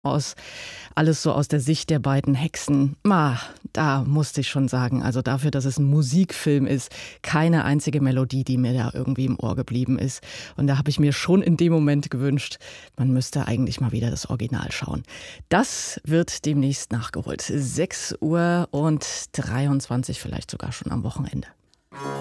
aus, alles so aus der Sicht der beiden Hexen. Da musste ich schon sagen, also dafür, dass es ein Musikfilm ist, keine einzige Melodie, die mir da irgendwie im Ohr geblieben ist. Und da habe ich mir schon in dem Moment gewünscht, man müsste eigentlich mal wieder das Original schauen. Das wird demnächst nachgeholt. 6:23 Uhr, vielleicht sogar schon am Wochenende.